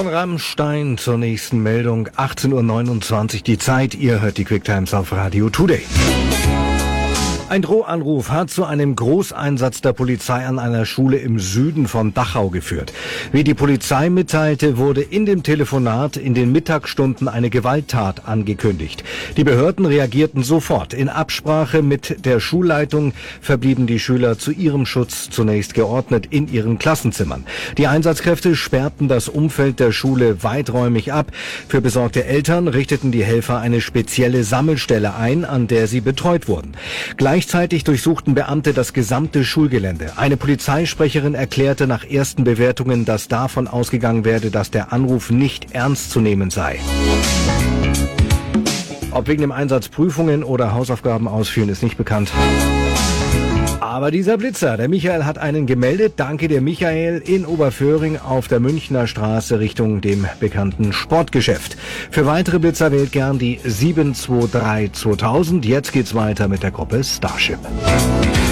Von Rammstein zur nächsten Meldung. 18.29 Uhr die Zeit. Ihr hört die Quick Times auf Radio Today. Ein Drohanruf hat zu einem Großeinsatz der Polizei an einer Schule im Süden von Dachau geführt. Wie die Polizei mitteilte, wurde in dem Telefonat in den Mittagsstunden eine Gewalttat angekündigt. Die Behörden reagierten sofort. In Absprache mit der Schulleitung verblieben die Schüler zu ihrem Schutz zunächst geordnet in ihren Klassenzimmern. Die Einsatzkräfte sperrten das Umfeld der Schule weiträumig ab. Für besorgte Eltern richteten die Helfer eine spezielle Sammelstelle ein, an der sie betreut wurden. Gleichzeitig durchsuchten Beamte das gesamte Schulgelände. Eine Polizeisprecherin erklärte nach ersten Bewertungen, dass davon ausgegangen werde, dass der Anruf nicht ernst zu nehmen sei. Ob wegen dem Einsatz Prüfungen oder Hausaufgaben ausführen, ist nicht bekannt. Aber dieser Blitzer, der Michael hat einen gemeldet. Danke dir, Michael, in Oberföhring auf der Münchner Straße Richtung dem bekannten Sportgeschäft. Für weitere Blitzer wählt gern die 723 2000. Jetzt geht's weiter mit der Gruppe Starship.